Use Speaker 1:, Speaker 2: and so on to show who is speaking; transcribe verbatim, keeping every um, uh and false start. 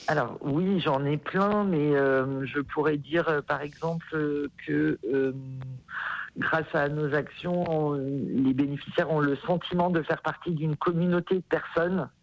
Speaker 1: Alors oui, j'en ai plein, mais euh, je pourrais dire euh, par exemple euh, que euh, grâce à nos actions, on- les bénéficiaires ont le sentiment de faire partie d'une communauté de personnes